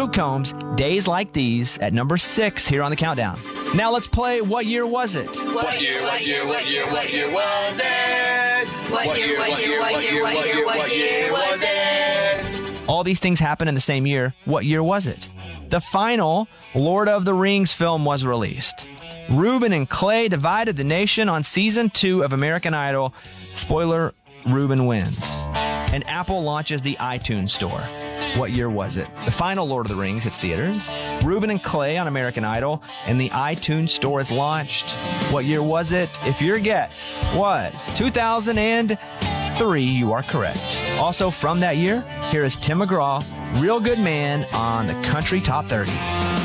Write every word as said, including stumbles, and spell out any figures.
Luke Combs, Days Like These, at number six here on the countdown. Now let's play What Year Was It? What year, what year, what year, what year was it? What year, what year, what year, what year, what year was it? All these things happened in the same year. What year was it? The final Lord of the Rings film was released. Ruben and Clay divided the nation on season two of American Idol. Spoiler, Ruben wins. And Apple launches the iTunes Store. What year was it? The final Lord of the Rings hits theaters. Ruben and Clay on American Idol. And the iTunes Store is launched. What year was it? If your guess was two thousand three, you are correct. Also from that year, here is Tim McGraw, Real Good Man on the Country Top thirty.